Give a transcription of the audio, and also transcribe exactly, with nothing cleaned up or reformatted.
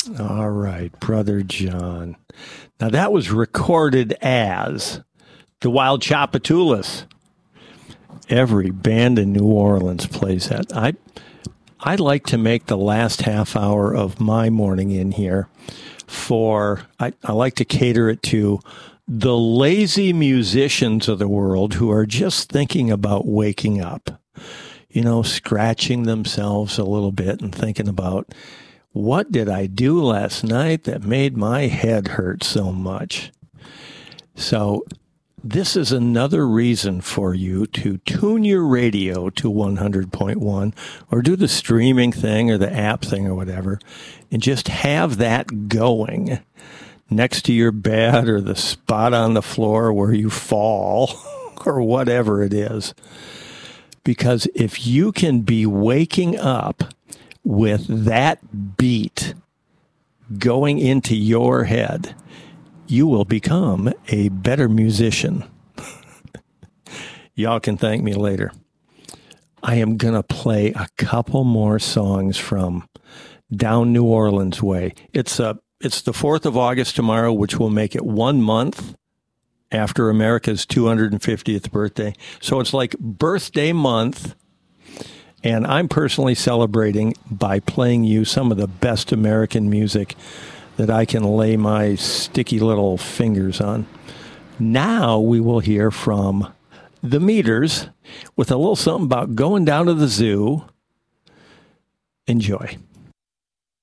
All right, Brother John. Now, that was recorded as the Wild Tchoupitoulas. Every band in New Orleans plays that. I I like to make the last half hour of my morning in here for, I, I like to cater it to the lazy musicians of the world who are just thinking about waking up, you know, scratching themselves a little bit and thinking about, what did I do last night that made my head hurt so much? So this is another reason for you to tune your radio to one hundred point one or do the streaming thing or the app thing or whatever and just have that going next to your bed or the spot on the floor where you fall or whatever it is. Because if you can be waking up with that beat going into your head, you will become a better musician. Y'all can thank me later. I am going to play a couple more songs from Down New Orleans Way. It's a, it's the fourth of August tomorrow, which will make it one month after America's two hundred fiftieth birthday. So it's like birthday month. And I'm personally celebrating by playing you some of the best American music that I can lay my sticky little fingers on. Now we will hear from the Meters with a little something about going down to the zoo. Enjoy.